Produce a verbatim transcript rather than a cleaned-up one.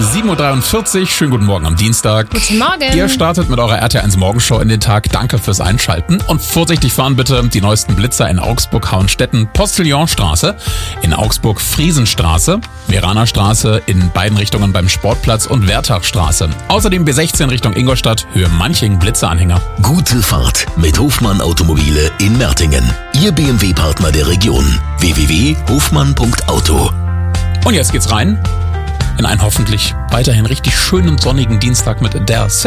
sieben Uhr dreiundvierzig. Schönen guten Morgen am Dienstag. Guten Morgen. Ihr startet mit eurer R T L eins Morgenshow in den Tag. Danke fürs Einschalten. Und vorsichtig fahren bitte. Die neuesten Blitzer in Augsburg, Hauenstetten, Postillonstraße, in Augsburg Friesenstraße, Meranerstraße in beiden Richtungen beim Sportplatz und Wertachstraße. Außerdem B sechzehn Richtung Ingolstadt, Höhe Manching, Blitzeranhänger. Gute Fahrt mit Hofmann Automobile in Mertingen. Ihr B M W-Partner der Region. w w w punkt hofmann punkt auto. Und jetzt geht's rein in einen hoffentlich weiterhin richtig schönen sonnigen Dienstag mit der